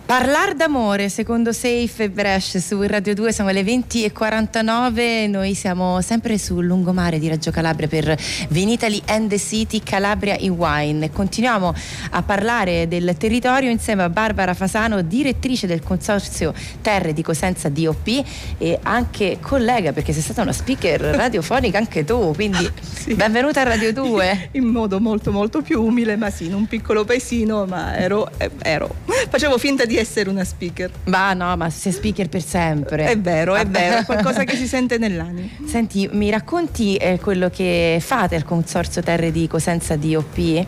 Parlar d'amore secondo Safe e Brescia su Radio 2, sono le 20:49, noi siamo sempre sul lungomare di Reggio Calabria per Vinitaly and the City Calabria in Wine. Continuiamo a parlare del territorio insieme a Barbara Fasano, direttrice del consorzio Terre di Cosenza DOP e anche collega, perché sei stata una speaker radiofonica anche tu, quindi sì. Benvenuta a Radio 2. In modo molto molto più umile, ma sì, in un piccolo paesino, ma facevo finta di essere una speaker. Ma sei speaker per sempre. È vero, è qualcosa che si sente nell'animo. Senti, mi racconti quello che fate al consorzio Terre di Cosenza DOP?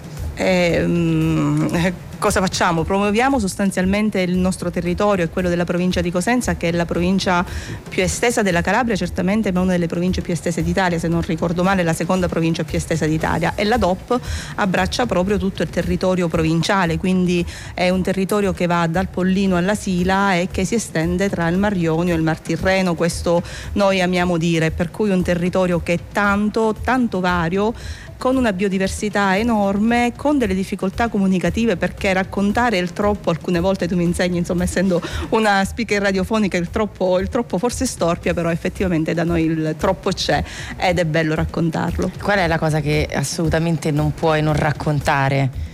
Cosa facciamo? Promuoviamo sostanzialmente il nostro territorio e quello della provincia di Cosenza, che è la provincia più estesa della Calabria, certamente, ma una delle province più estese d'Italia, se non ricordo male la seconda provincia più estesa d'Italia, e la DOP abbraccia proprio tutto il territorio provinciale, quindi è un territorio che va dal Pollino alla Sila e che si estende tra il Mar Ionio e il Mar Tirreno, questo noi amiamo dire, per cui un territorio che è tanto vario, con una biodiversità enorme, con delle difficoltà comunicative, perché raccontare il troppo, alcune volte tu mi insegni, insomma, essendo una speaker radiofonica, il troppo forse storpia, però effettivamente da noi il troppo c'è ed è bello raccontarlo. Qual è la cosa che assolutamente non puoi non raccontare?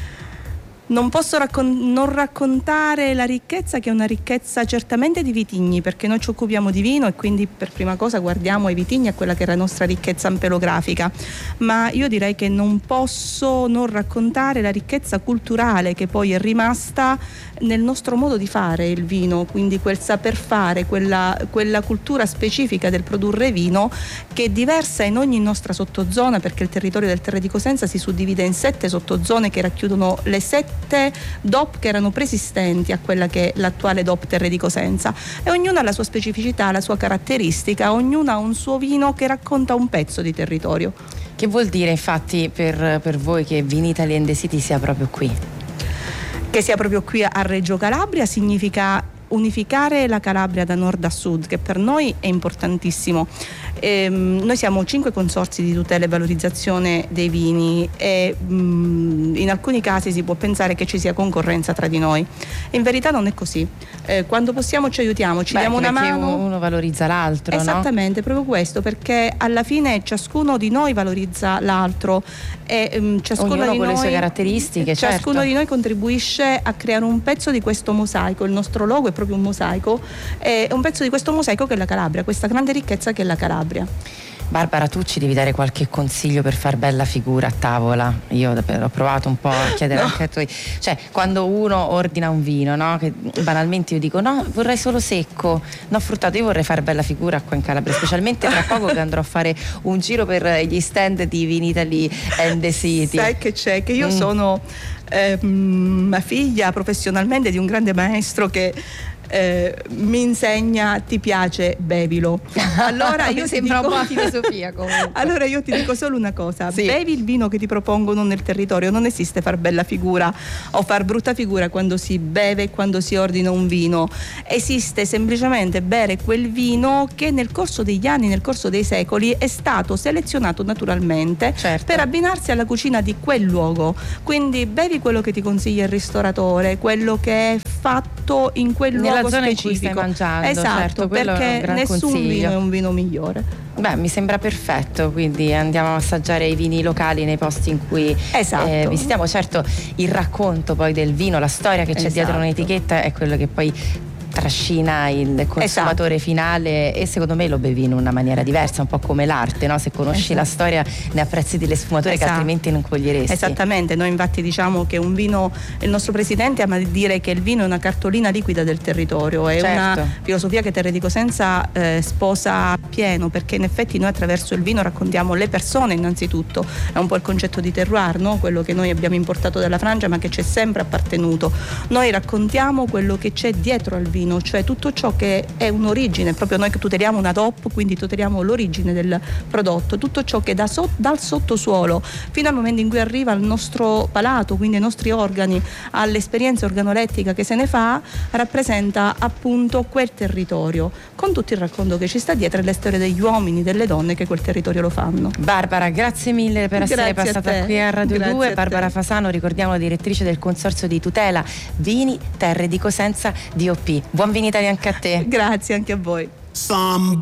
Non posso non raccontare la ricchezza, che è una ricchezza certamente di vitigni, perché noi ci occupiamo di vino e quindi per prima cosa guardiamo ai vitigni, a quella che è la nostra ricchezza ampelografica, ma io direi che non posso non raccontare la ricchezza culturale che poi è rimasta nel nostro modo di fare il vino, quindi quel saper fare, quella cultura specifica del produrre vino, che è diversa in ogni nostra sottozona, perché il territorio del Terre di Cosenza si suddivide in 7 sottozone che racchiudono le 7 DOP che erano preesistenti a quella che è l'attuale DOP Terre di Cosenza, e ognuna ha la sua specificità, la sua caratteristica, ognuna ha un suo vino che racconta un pezzo di territorio. Che vuol dire infatti per voi che Vinitaly and the City sia proprio qui? Che sia proprio qui a Reggio Calabria significa unificare la Calabria da nord a sud, che per noi è importantissimo. Noi siamo 5 consorzi di tutela e valorizzazione dei vini e in alcuni casi si può pensare che ci sia concorrenza tra di noi. In verità non è così. Quando possiamo ci aiutiamo, ci diamo una mano. Uno valorizza l'altro. Esattamente, no? Proprio questo, perché alla fine ciascuno di noi valorizza l'altro e ciascuno di con noi, le sue caratteristiche. Ciascuno di noi contribuisce a creare un pezzo di questo mosaico. Il nostro logo è proprio un mosaico, è un pezzo di questo mosaico che è la Calabria, questa grande ricchezza che è la Calabria. Barbara, tu ci devi dare qualche consiglio per far bella figura a tavola? Io ho provato un po' a chiedere anche a tu, cioè quando uno ordina un vino, no? Che banalmente io dico no, vorrei solo secco, no fruttato, io vorrei fare bella figura qua in Calabria, specialmente tra poco che andrò a fare un giro per gli stand di Vinitaly and the City. Sai che c'è? Che io sono figlia professionalmente di un grande maestro che mi insegna: ti piace, bevilo. Allora io sembra un po' la filosofia comunque. Allora io ti dico solo una cosa: sì. Bevi il vino che ti propongono nel territorio. Non esiste far bella figura o far brutta figura quando si beve, quando si ordina un vino. Esiste semplicemente bere quel vino che nel corso degli anni, nel corso dei secoli è stato selezionato naturalmente, certo, per abbinarsi alla cucina di quel luogo. Quindi bevi quello che ti consiglia il ristoratore, quello che è fatto in quel luogo nella zona specifico. In cui stai mangiando, esatto, certo, perché nessun consiglio. Vino è un vino migliore. Beh, mi sembra perfetto, quindi andiamo a assaggiare i vini locali nei posti in cui visitiamo. Certo, il racconto poi del vino, la storia che c'è dietro un'etichetta è quello che poi trascina il consumatore finale, e secondo me lo bevi in una maniera diversa, un po' come l'arte, no? Se conosci la storia ne apprezzi delle sfumature che altrimenti non coglieresti. Esattamente, noi infatti diciamo che un vino, il nostro presidente ama dire che il vino è una cartolina liquida del territorio, è una filosofia che Terre di Cosenza sposa pieno, perché in effetti noi attraverso il vino raccontiamo le persone innanzitutto, è un po' il concetto di terroir, no? Quello che noi abbiamo importato dalla Francia ma che ci è sempre appartenuto. Noi raccontiamo quello che c'è dietro al vino, vino, cioè tutto ciò che è un'origine, proprio noi che tuteliamo una DOP, quindi tuteliamo l'origine del prodotto, tutto ciò che dal sottosuolo fino al momento in cui arriva al nostro palato, quindi ai nostri organi, all'esperienza organolettica che se ne fa, rappresenta appunto quel territorio, con tutto il racconto che ci sta dietro e le storie degli uomini, delle donne che quel territorio lo fanno. Barbara, grazie mille per essere passata qui a Radio 2. Barbara Fasano, ricordiamo, direttrice del Consorzio di Tutela Vini Terre di Cosenza DOP. Buon Vinitalia anche a te. Grazie anche a voi.